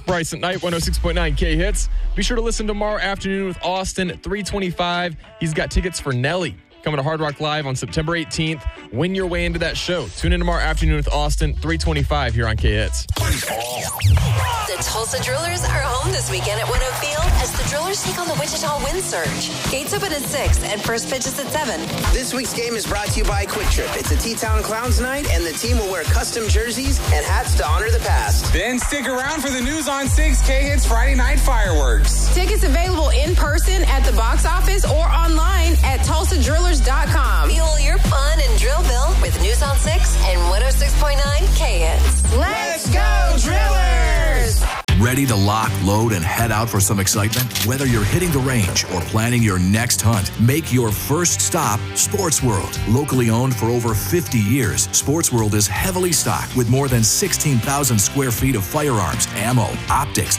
Bryce at night, 106.9 K Hits. Be sure to listen tomorrow afternoon with Austin at 3:25. He's got tickets for Nelly coming to Hard Rock Live on September 18th. Win your way into that show. Tune in tomorrow afternoon with Austin, 3:25 here on K Hits. The Tulsa Drillers are home this weekend at Winnow Field as the Drillers take on the Wichita Wind Surge. Gates open at 6 and first pitch is at 7. This week's game is brought to you by Quick Trip. It's a T-Town Clowns night, and the team will wear custom jerseys and hats to honor the past. Then stick around for the News on 6 K Hits Friday night fireworks. Tickets available in person at the box office or online at TulsaDrillers.com. Fuel your fun and drill bill with News on 6 and 106.9 K Hits. Let's go, Drillers! Ready to lock, load, and head out for some excitement? Whether you're hitting the range or planning your next hunt, make your first stop Sports World. Locally owned for over 50 years, Sports World is heavily stocked with more than 16,000 square feet of firearms, ammo, optics,